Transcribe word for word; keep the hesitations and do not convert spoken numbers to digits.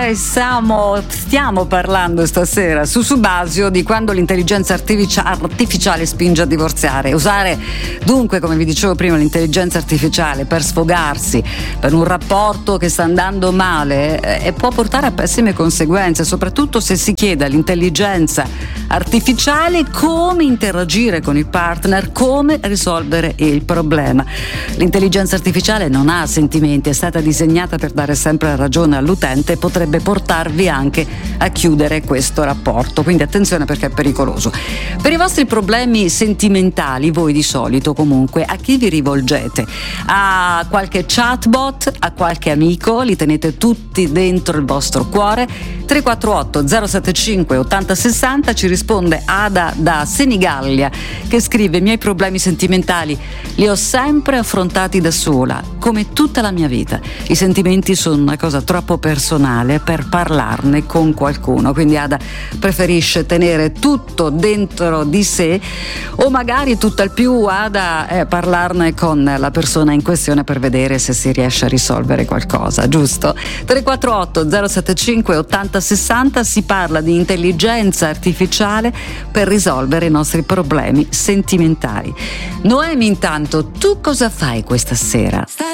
Stiamo, stiamo parlando stasera su Subasio di quando l'intelligenza artificia- artificiale spinge a divorziare. Usare dunque, come vi dicevo prima, l'intelligenza artificiale per sfogarsi per un rapporto che sta andando male eh, e può portare a pessime conseguenze, soprattutto se si chiede all'intelligenza artificiale come interagire con i partner, come risolvere il problema. L'intelligenza artificiale non ha sentimenti, è stata disegnata per dare sempre ragione all'utente e potrebbe portarvi anche a chiudere questo rapporto, quindi attenzione perché è pericoloso. Per i vostri problemi sentimentali, voi di solito comunque a chi vi rivolgete? A qualche chatbot, a qualche amico? Li tenete tutti dentro il vostro cuore? tre quattro otto zero sette cinque otto zero sei zero, ci risponde Ada da Senigallia, che scrive: i miei problemi sentimentali li ho sempre affrontati da sola, come tutta la mia vita. I sentimenti sono una cosa troppo personale per parlarne con qualcuno, quindi Ada preferisce tenere tutto dentro di sé, o magari tutt'al più Ada eh, parlarne con la persona in questione per vedere se si riesce a risolvere qualcosa, giusto? tre quattro otto zero sette cinque otto zero sei zero, si parla di intelligenza artificiale per risolvere i nostri problemi sentimentali. Noemi, intanto tu cosa fai questa sera?